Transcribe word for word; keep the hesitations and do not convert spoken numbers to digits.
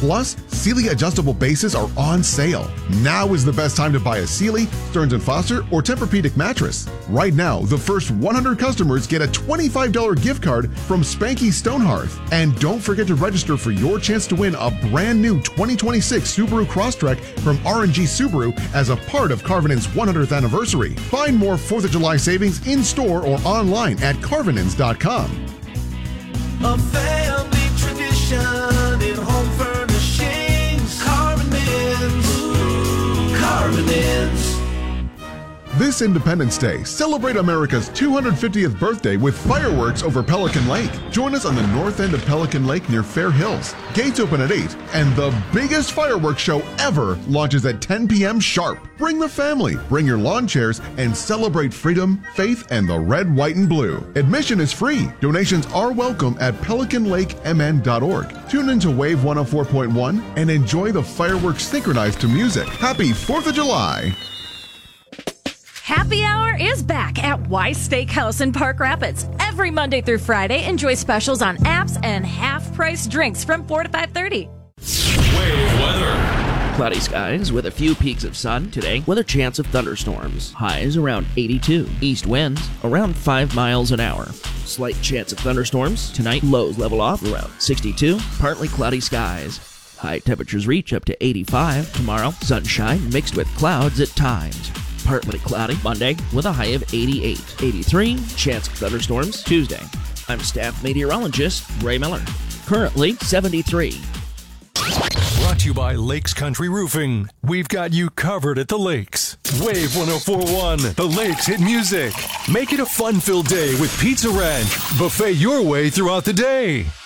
Plus, Sealy adjustable bases are on sale. Now is the best time to buy a Sealy, Stearns and Foster, or Tempur-Pedic mattress. Right now, the first one hundred customers get a twenty-five dollars gift card from Spanky Stonehearth. And don't forget to register for your chance to win a brand new twenty twenty-six Subaru Crosstrek from R and G Subaru as a part of Carvinen's one hundredth anniversary. Find more fourth of July savings in store or online at carvinens dot com. A family tradition in home furnishings. Carvinens. Ooh, Carvinens. This Independence Day, celebrate America's two hundred fiftieth birthday with fireworks over Pelican Lake. Join us on the north end of Pelican Lake near Fair Hills. Gates open at eight, and the biggest fireworks show ever launches at ten p.m. sharp. Bring the family, bring your lawn chairs, and celebrate freedom, faith, and the red, white, and blue. Admission is free. Donations are welcome at pelican lake m n dot org. Tune into Wave one oh four point one and enjoy the fireworks synchronized to music. Happy fourth of July! Happy Hour is back at Wise Steakhouse in Park Rapids. Every Monday through Friday, enjoy specials on apps and half-price drinks from four to five thirty. Wave weather. Cloudy skies with a few peaks of sun today with a chance of thunderstorms. Highs around eighty-two. East winds around five miles an hour. Slight chance of thunderstorms. Tonight, lows level off around sixty-two. Partly cloudy skies. High temperatures reach up to eighty-five. Tomorrow, sunshine mixed with clouds at times. Partly cloudy Monday with a high of eighty-eight. eighty-three, chance of thunderstorms Tuesday. I'm staff meteorologist Ray Miller. Currently seventy-three. Brought to you by Lakes Country Roofing. We've got you covered at the lakes. Wave one oh four point one, the Lakes hit music. Make it a fun-filled day with Pizza Ranch. Buffet your way throughout the day.